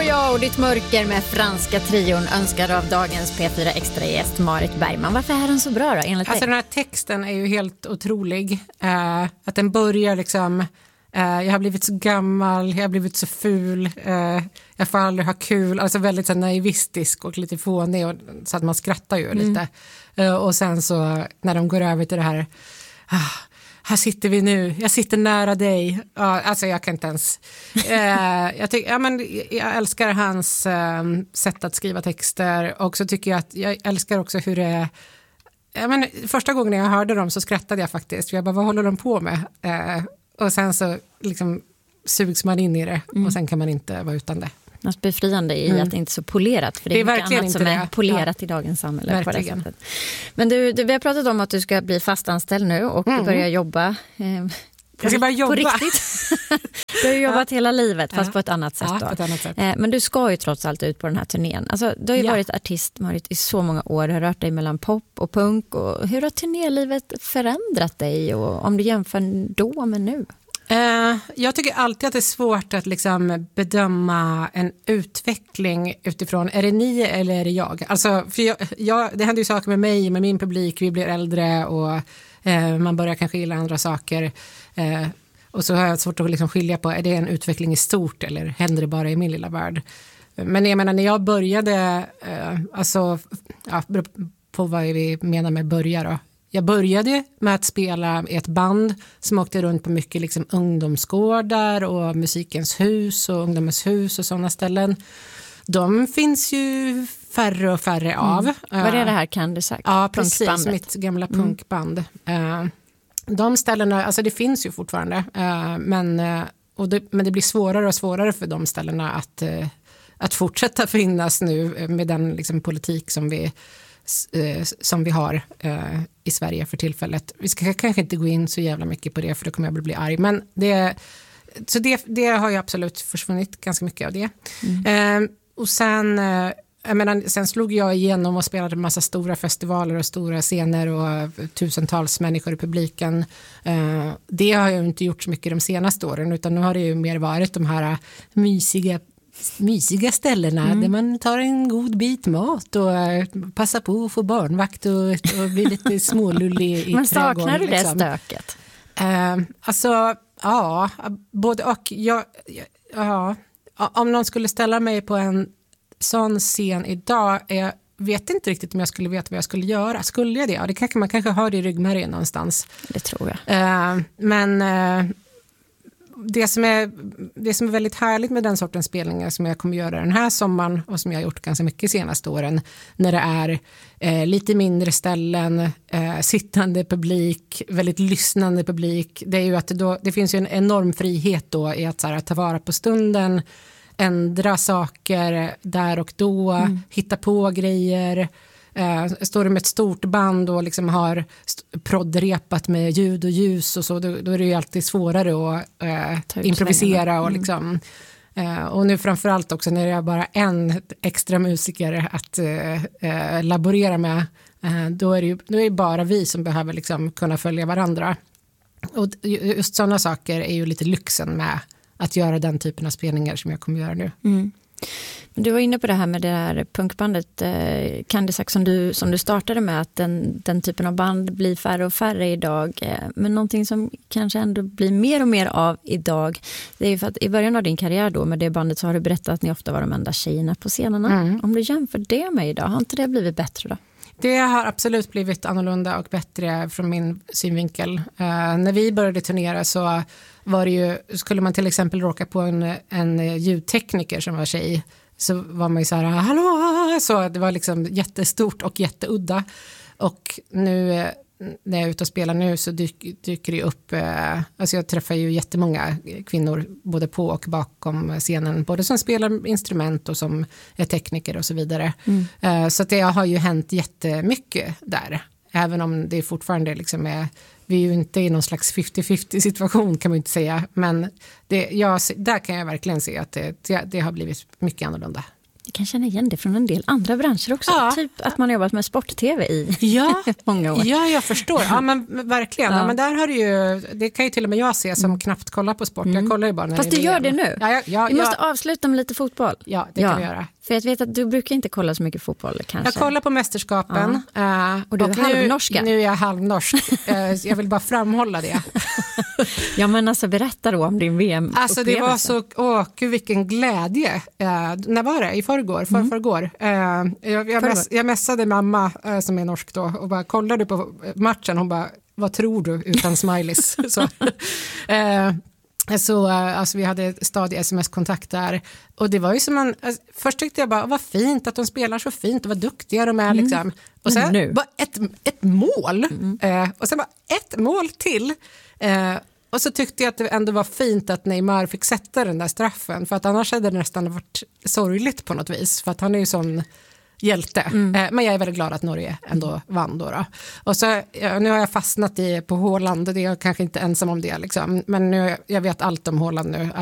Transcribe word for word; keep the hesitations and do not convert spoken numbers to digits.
ja, och ditt mörker med franska trion önskad av dagens P fyra Extra-gäst Marit Bergman. Varför är den så bra då, enligt dig? Alltså den här texten är ju helt otrolig. Uh, att den börjar liksom... Uh, jag har blivit så gammal, jag har blivit så ful, uh, jag får aldrig ha kul. Alltså väldigt så naivistisk och lite fånig, och, så att man skrattar ju mm. lite. Uh, och sen så när de går över till det här... Uh, här sitter vi nu, jag sitter nära dig. Ja, alltså jag kan inte ens... Eh, jag, tyck, ja, men jag älskar hans eh, sätt att skriva texter. Och så tycker jag att jag älskar också hur det... Ja, men, första gången jag hörde dem så skrattade jag faktiskt. För jag bara, vad håller de på med? Eh, och sen så liksom sugs man in i det. Mm. Och sen kan man inte vara utan det. Något befriande i mm. att det inte är så polerat. För det är, det är mycket annat som det. är polerat ja. i dagens samhälle. På det sättet. Men du, du, vi har pratat om att du ska bli fastanställd nu och mm. börja jobba. Eh, jag ska börja jobba. På riktigt. Du har ju jobbat ja. hela livet, fast ja. på ett annat sätt. Ja, då. på ett annat sätt. Eh, men du ska ju trots allt ut på den här turnén. Alltså, du har ju ja. varit artist, Marit, i så många år. Du har rört dig mellan pop och punk. Och hur har turnélivet förändrat dig? Och om du jämför då med nu? Uh, jag tycker alltid att det är svårt att liksom bedöma en utveckling utifrån, är det ni eller är det jag? Alltså, för jag, jag, det händer ju saker med mig, med min publik, vi blir äldre och uh, man börjar kanske gilla andra saker. Uh, och så har jag svårt att liksom skilja på, är det en utveckling i stort eller händer det bara i min lilla värld? Men jag menar, när jag började, uh, alltså, ja, på vad vi menar med börja då. Jag började med att spela i ett band som åkte runt på mycket liksom ungdomsgårdar och Musikens hus och Ungdomens hus och sådana ställen. De finns ju färre och färre av. Mm. Vad är det här, kan du säga? Ja, precis. Mitt gamla punkband. Mm. De ställena, alltså det finns ju fortfarande. Men, och det, men det blir svårare och svårare för de ställena att, att fortsätta finnas nu med den liksom politik som vi som vi har eh, i Sverige för tillfället. Vi ska kanske inte gå in så jävla mycket på det, för då kommer jag bli arg. Men det, så det, det har ju absolut försvunnit ganska mycket av det. Mm. Eh, och sen, eh, jag menar, sen slog jag igenom och spelade en massa stora festivaler och stora scener och tusentals människor i publiken. Eh, det har jag inte gjort så mycket de senaste åren, utan nu har det ju mer varit de här mysiga mysiga ställena mm. där man tar en god bit mat och uh, passar på att få barnvakt och, och bli lite smålullig i men trädgården. Men saknar du liksom. det stöket? Uh, alltså, ja, både och. Jag, ja, om någon skulle ställa mig på en sån scen idag, jag vet inte riktigt om jag skulle veta vad jag skulle göra. Skulle jag det? Ja, det kanske man kanske har det i ryggmärgen någonstans. Det tror jag. Uh, men... Uh, Det som, är, det som är väldigt härligt med den sortens spelningar som jag kommer göra den här sommaren och som jag har gjort ganska mycket senaste åren, när det är eh, lite mindre ställen, eh, sittande publik, väldigt lyssnande publik, det är ju att det, då, det finns ju en enorm frihet då i att, så här, att ta vara på stunden, ändra saker där och då, mm. hitta på grejer. Uh, står det med ett stort band och liksom har st- proddrepat med ljud och ljus och så, då, då är det ju alltid svårare att uh, improvisera och mm. liksom uh, och nu framförallt också när det är bara en extra musiker att uh, uh, laborera med, uh, då är det ju då är det bara vi som behöver liksom kunna följa varandra, och just sådana saker är ju lite lyxen med att göra den typen av spelningar som jag kommer göra nu. Mm. Men du var inne på det här med det här punkbandet eh, Candysax som du, som du startade med, att den, den typen av band blir färre och färre idag. Eh, men någonting som kanske ändå blir mer och mer av idag, det är ju för att i början av din karriär då med det bandet så har du berättat att ni ofta var de enda tjejerna på scenerna. Mm. Om du jämför det med idag, har inte det blivit bättre då? Det har absolut blivit annorlunda och bättre från min synvinkel. Uh, när vi började turnera så var det ju, skulle man till exempel råka på en, en ljudtekniker som var tjej, så var man ju så här, hallå, så det var liksom jättestort och jätteudda. Och nu när jag är ute och spelar nu så dyker, dyker det upp, eh, alltså jag träffar ju jättemånga kvinnor både på och bakom scenen, både som spelar instrument och som är tekniker och så vidare. Mm. Eh, så att det har ju hänt jättemycket där, även om det fortfarande liksom är, vi är ju inte i någon slags fifty-fifty situation kan man inte säga, men det, jag, där kan jag verkligen se att det, det, det har blivit mycket annorlunda. Jag kan känna igen det från en del andra branscher också. Ja. Typ att man har jobbat med sport-tv i ja, många år. Ja, jag förstår. Ja, men verkligen. Ja. Ja, men där har du ju, det kan ju till och med jag se som mm. knappt kollar på sport. Jag kollar ju bara när Fast det du är gör det nu. Ja, ja, ja, vi måste ja. avsluta med lite fotboll. Ja, det ja. kan vi göra. För jag vet att du brukar inte kolla så mycket fotboll kanske. Jag kollar på mästerskapen. Ja. Uh, och du är halvnorska. Nu, nu är jag halvnorsk. uh, jag vill bara framhålla det. Ja, men alltså berätta då om din V M-upplevelse. Alltså det var så, åh gud vilken glädje. Uh, när var det? I förrgår? För, mm. förrgår. Uh, jag, jag, mess, jag messade mamma uh, som är norsk då och bara kollade på matchen. Hon bara, vad tror du utan smileys? så, uh, Så alltså, vi hade stadig sms-kontakt där och det var ju som man, alltså, först tyckte jag bara vad fint att de spelar så fint och vad duktiga de är mm. liksom. Och sen nu. bara ett, ett mål mm. eh, och sen bara ett mål till eh, och så tyckte jag att det ändå var fint att Neymar fick sätta den där straffen för att annars hade det nästan varit sorgligt på något vis för att han är ju sån hjälte. Mm. Eh, men jag är väldigt glad att Norge ändå vann då. då. Och så, ja, nu har jag fastnat i, på Haaland och det är jag kanske inte ensam om det. Liksom. Men nu, jag vet allt om Haaland nu.